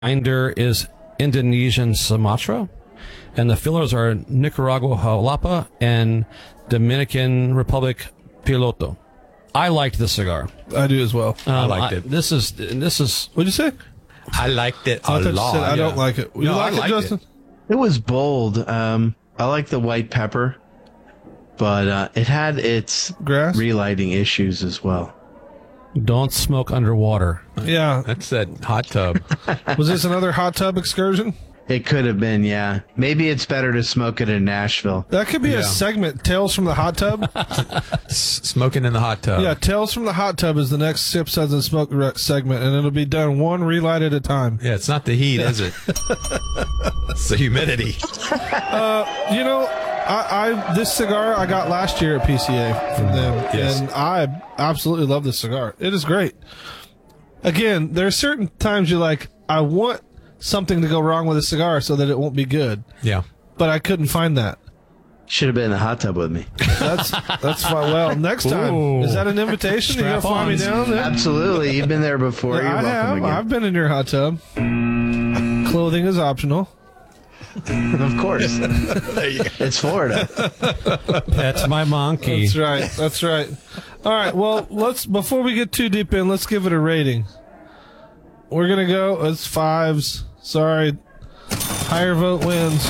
binder is Indonesian Sumatra, and the fillers are Nicaragua Jalapa and Dominican Republic Piloto. I liked this cigar. I do as well. I liked it. This is. What'd you say? I liked it I a thought you lot. said I don't like it. You No, like I it, liked Justin? It was bold. I like the white pepper, but it had its Grass? relighting issues as well. Don't smoke underwater. Yeah. That's that hot tub. Was this another hot tub excursion? It could have been, yeah. Maybe it's better to smoke it in Nashville. That could be Yeah. a segment. Tales from the hot tub. Smoking in the hot tub. Yeah, Tales from the hot tub is the next Sip Suds and Smoke segment, and it'll be done one relight at a time. Yeah, it's not the heat, is it? It's the humidity. You know, I this cigar I got last year at PCA from them, Yes. and I absolutely love this cigar. It is great. Again, there are certain times you're like, I want something to go wrong with a cigar so that it won't be good, Yeah. but I couldn't find that. Should have been in the hot tub with me. That's fine. Well, next time, Ooh. is that an invitation? You gonna fly me down there? Absolutely. You've been there before. You're I welcome have. again. I've been in your hot tub. Clothing is optional. Of course. It's Florida. That's my monkey. That's right. That's right. All right. Well, before we get too deep in, let's give it a rating. We're gonna go. It's 5s. Sorry. Higher vote wins.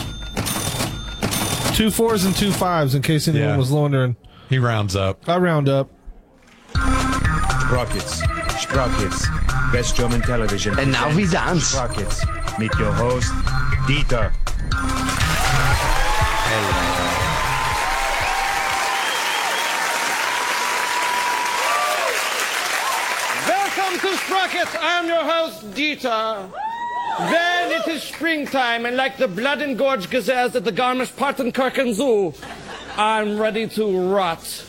2 4s and 2 5s. In case anyone Yeah. was wondering, He rounds up. I round up. Sprockets, Sprockets, best German television. And now we dance. Sprockets, meet your host, Dieter. Welcome to Sprockets. I am your host, Dieter. Then it is springtime, and like the blood and gorge gazelles at the Garmisch-Partenkirchen Zoo, I'm ready to rot.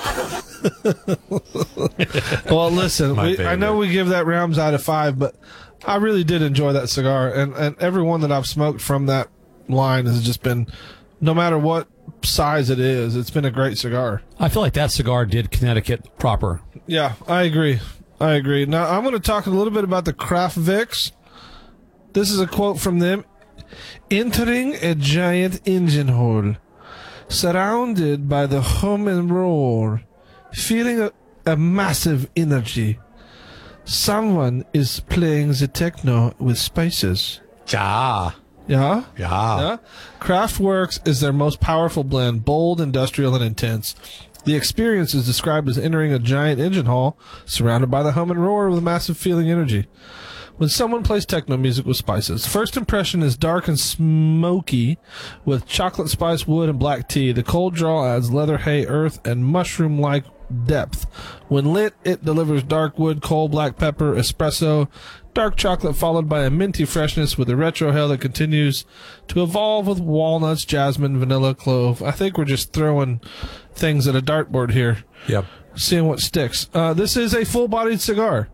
Well, listen. My I know favorite. we give that rounds out of 5, but I really did enjoy that cigar, and every one that I've smoked from that line has just been, no matter what size it is, it's been a great cigar. I feel like that cigar did Connecticut proper. Yeah, I agree. Now, I'm going to talk a little bit about the Kraft Vicks. This is a quote from them. Entering a giant engine hole, surrounded by the hum and roar, feeling a massive energy. Someone is playing the techno with spices. Ja. Yeah? Ja. Yeah. Kraftwerks is their most powerful blend, bold, industrial, and intense. The experience is described as entering a giant engine hall surrounded by the hum and roar with massive feeling energy. When someone plays techno music with spices, first impression is dark and smoky with chocolate spice, wood, and black tea. The cold draw adds leather, hay, earth, and mushroom-like depth. When lit, it delivers dark wood, coal, black pepper, espresso, dark chocolate, followed by a minty freshness with a retro hell that continues to evolve with walnuts, jasmine, vanilla, clove. I think we're just throwing things at a dartboard here, Yep. seeing what sticks. This is a full-bodied cigar,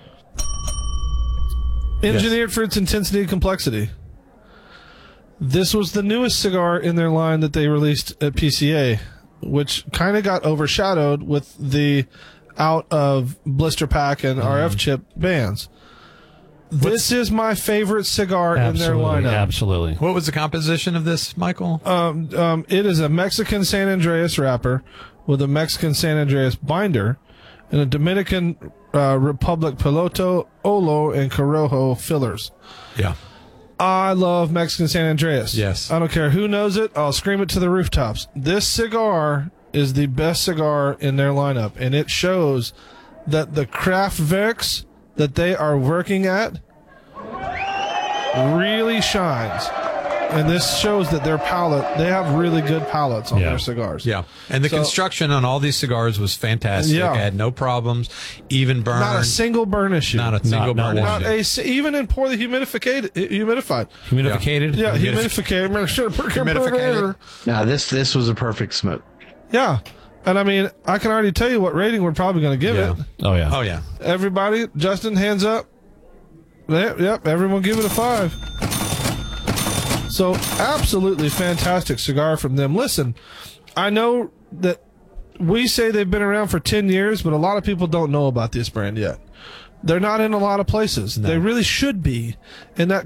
engineered for its intensity and complexity. This was the newest cigar in their line that they released at PCA, which kind of got overshadowed with the out of blister pack and RF chip bands. This is my favorite cigar in their lineup. Absolutely. What was the composition of this, Michael? It is a Mexican San Andreas wrapper with a Mexican San Andreas binder and a Dominican Republic Piloto, Olo, and Corojo fillers. Yeah. I love Mexican San Andreas. Yes. I don't care who knows it. I'll scream it to the rooftops. This cigar is the best cigar in their lineup, and it shows that the Kraftwerks that they are working at really shines. And this shows that their palate, they have really good palates on their cigars. Yeah. And the construction on all these cigars was fantastic. Yeah. I had no problems. Even burn. Not a single burn issue. Not a single not burn one. issue. Even in poorly humidified. Humidificated? Yeah, humidificated. Humidificated. Now, this was a perfect smoke. Yeah. And I mean, I can already tell you what rating we're probably going to give Yeah. it. Oh, yeah. Oh, yeah. Everybody, Justin, hands up. Yep, everyone give it a 5. So, absolutely fantastic cigar from them. Listen, I know that we say they've been around for 10 years, but a lot of people don't know about this brand yet. They're not in a lot of places. They really should be. And that